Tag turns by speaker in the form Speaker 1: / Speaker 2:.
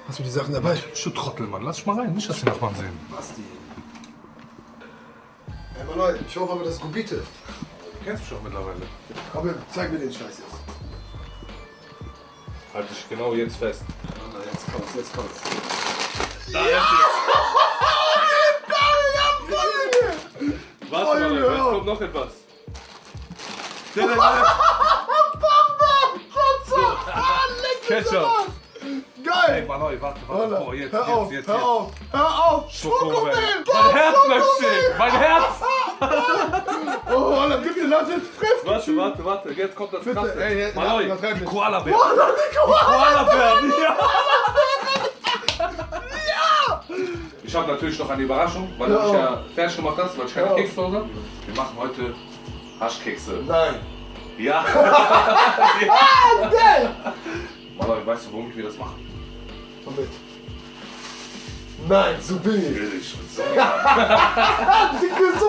Speaker 1: Hast du die Sachen dabei?
Speaker 2: Du Trottel, Mann. Lass dich mal rein. Nicht, dass die Nachbarn sehen.
Speaker 1: Basti. Ey, Mann, ich hoffe aber, das ist Gubite.
Speaker 2: Du kennst mich doch mittlerweile.
Speaker 1: Komm, zeig mir den Scheiß jetzt.
Speaker 2: Halt dich genau jetzt fest.
Speaker 1: Na, jetzt kommt's, jetzt kommt's.
Speaker 2: Da ist es. Warte mal, jetzt kommt noch etwas. Ketchup.
Speaker 1: Geil!
Speaker 2: Ey, Mann, warte. Oh, jetzt.
Speaker 1: Hör auf!
Speaker 2: Schokomel! Mein Herz bleibt stehen! Mein Herz!
Speaker 1: Oh, Alter, bitte lass jetzt fressen!
Speaker 2: Warte. Jetzt kommt das
Speaker 1: Bitte,
Speaker 2: Krasse.
Speaker 1: ey,
Speaker 2: Mann,
Speaker 1: übertreib nicht.
Speaker 2: Koala-Bär. Koala-Bär, ja! Ich habe natürlich noch eine Überraschung, weil du mich ja fertig gemacht hast, weil ich keine Kekse habe. Wir machen heute Haschkekse.
Speaker 1: Nein!
Speaker 2: Ja!
Speaker 1: Geil!
Speaker 2: Mann, weißt du, womit wir das machen?
Speaker 1: Womit? Nein, so billig!
Speaker 2: Billig und so.
Speaker 1: Dicke